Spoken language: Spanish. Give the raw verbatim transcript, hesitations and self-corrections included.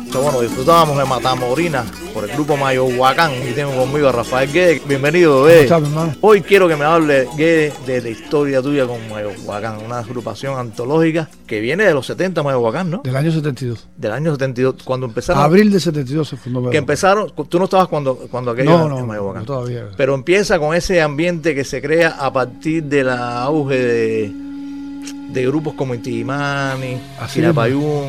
So, bueno, disfrutábamos de Matamorina por el grupo Mayohuacán y tengo conmigo a Rafael Guedes. Bienvenido, Guedes. ¿Cómo estás, hermano? Hoy quiero que me hable, Guedes, de la historia tuya con Mayohuacán, una agrupación antológica que viene de los setenta, Mayohuacán, ¿no? Del año setenta y dos. Del año setenta y dos, cuando empezaron. Abril de setenta y dos se fundó Mayohuacán. Que empezaron, tú no estabas cuando, cuando aquello no, no, en Mayohuacán. No, todavía. Pero empieza con ese ambiente que se crea a partir del auge de, de grupos como Inti Illimani, Quilapayún.